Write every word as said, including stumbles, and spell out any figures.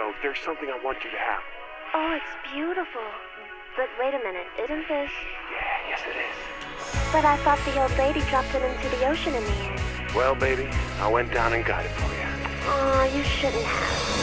so there's something I want you to have. Oh, it's beautiful. But wait a minute, isn't this... Yeah, yes it is. But I thought the old lady dropped it into the ocean in the end. Well, baby, I went down and got it for you. Aw, you shouldn't have.